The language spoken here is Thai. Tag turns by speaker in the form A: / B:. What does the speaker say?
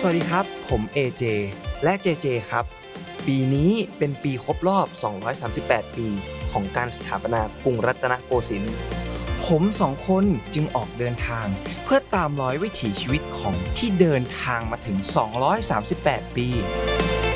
A: สวัสดีครับผม AJ และ JJ ครับปีนี้เป็นปีครบรอบ 238 ปีของการสถาปนากรุงรัตนโกสินทร์ผมสองคนจึงออกเดินทางเพื่อตามรอยวิถีชีวิตของที่เดินทางมาถึง 238 ปี